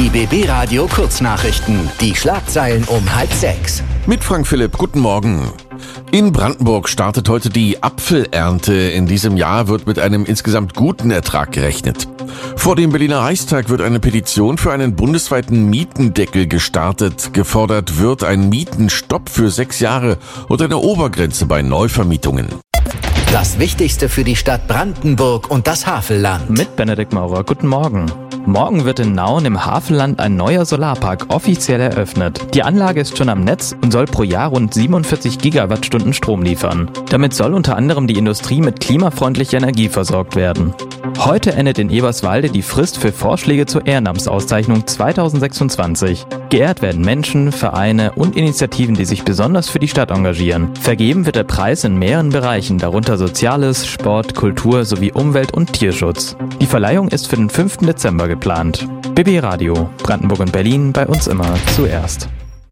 Die BB Radio Kurznachrichten. Die Schlagzeilen um 5:30. Mit Frank Philipp, guten Morgen. In Brandenburg startet heute die Apfelernte. In diesem Jahr wird mit einem insgesamt guten Ertrag gerechnet. Vor dem Berliner Reichstag wird eine Petition für einen bundesweiten Mietendeckel gestartet. Gefordert wird ein Mietenstopp für 6 Jahre und eine Obergrenze bei Neuvermietungen. Das Wichtigste für die Stadt Brandenburg und das Havelland. Mit Benedikt Maurer, guten Morgen. Morgen wird in Nauen im Havelland ein neuer Solarpark offiziell eröffnet. Die Anlage ist schon am Netz und soll pro Jahr rund 47 Gigawattstunden Strom liefern. Damit soll unter anderem die Industrie mit klimafreundlicher Energie versorgt werden. Heute endet in Eberswalde die Frist für Vorschläge zur Ehrenamtsauszeichnung 2026. Geehrt werden Menschen, Vereine und Initiativen, die sich besonders für die Stadt engagieren. Vergeben wird der Preis in mehreren Bereichen, darunter Soziales, Sport, Kultur sowie Umwelt- und Tierschutz. Die Verleihung ist für den 5. Dezember geplant. BB Radio, Brandenburg und Berlin, bei uns immer zuerst.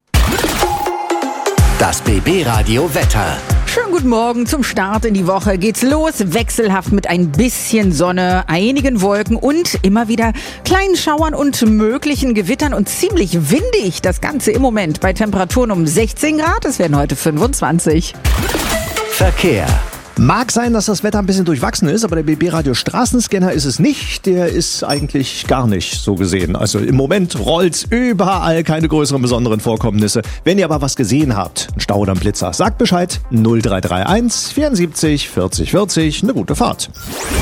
Das BB Radio Wetter. Schönen guten Morgen, zum Start in die Woche geht's los, wechselhaft mit ein bisschen Sonne, einigen Wolken und immer wieder kleinen Schauern und möglichen Gewittern und ziemlich windig. Das Ganze im Moment bei Temperaturen um 16 Grad, es werden heute 25. Verkehr. Mag sein, dass das Wetter ein bisschen durchwachsen ist, aber der BB Radio Straßenscanner ist es nicht. Der ist eigentlich gar nicht so gesehen. Also im Moment rollt's überall, keine größeren besonderen Vorkommnisse. Wenn ihr aber was gesehen habt, ein Stau oder ein Blitzer, sagt Bescheid. 0331 74 40 40, eine gute Fahrt.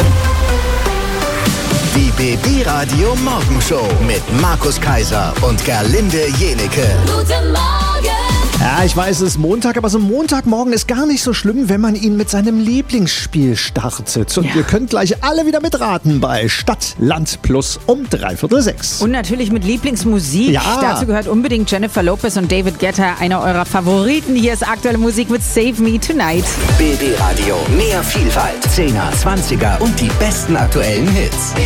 Die BB Radio Morgenshow mit Markus Kaiser und Gerlinde Jenecke. Guten Morgen! Ja, ich weiß, es ist Montag, aber so ein Montagmorgen ist gar nicht so schlimm, wenn man ihn mit seinem Lieblingsspiel startet. Und ihr könnt gleich alle wieder mitraten bei Stadt, Land Plus um 5:45. Und natürlich mit Lieblingsmusik. Ja. Dazu gehört unbedingt Jennifer Lopez und David Guetta, einer eurer Favoriten. Hier ist aktuelle Musik mit Save Me Tonight. BB Radio, mehr Vielfalt, 10er, 20er und die besten aktuellen Hits.